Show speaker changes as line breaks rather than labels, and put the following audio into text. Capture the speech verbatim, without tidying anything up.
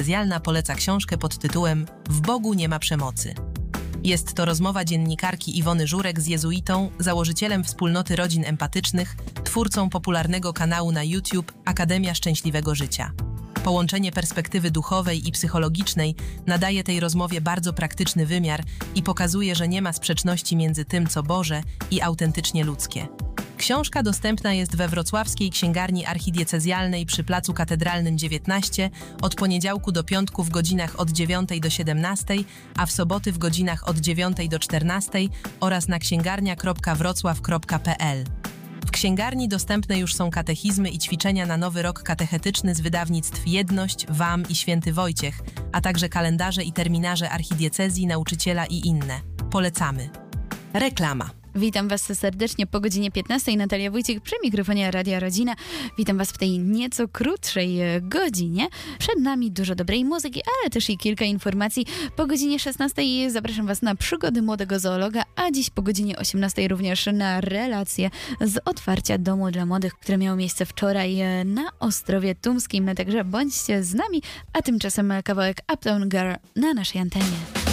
archidiecezjalna poleca książkę pod tytułem „W Bogu nie ma przemocy”. Jest to rozmowa dziennikarki Iwony Żurek z jezuitą, założycielem wspólnoty rodzin empatycznych, twórcą popularnego kanału na YouTube Akademia Szczęśliwego Życia. Połączenie perspektywy duchowej i psychologicznej nadaje tej rozmowie bardzo praktyczny wymiar i pokazuje, że nie ma sprzeczności między tym, co Boże i autentycznie ludzkie. Książka dostępna jest we wrocławskiej księgarni archidiecezjalnej przy Placu Katedralnym dziewiętnaście od poniedziałku do piątku w godzinach od dziewiątej do siedemnastej, a w soboty w godzinach od dziewiątej do czternastej oraz na księgarnia kropka wrocław kropka p l. W księgarni dostępne już są katechizmy i ćwiczenia na nowy rok katechetyczny z wydawnictw Jedność, W A M i Święty Wojciech, a także kalendarze i terminarze archidiecezji, nauczyciela i inne. Polecamy. Reklama.
Witam Was serdecznie po godzinie piętnastej. Natalia Wójcik przy mikrofonie Radia Rodzina. Witam Was w tej nieco krótszej godzinie. Przed nami dużo dobrej muzyki, ale też i kilka informacji. Po godzinie szesnastej zapraszam Was na przygody młodego zoologa, a dziś po godzinie osiemnastej również na relacje z otwarcia Domu dla Młodych, które miało miejsce wczoraj na Ostrowie Tumskim. Także bądźcie z nami, a tymczasem kawałek Uptown Girl na naszej antenie.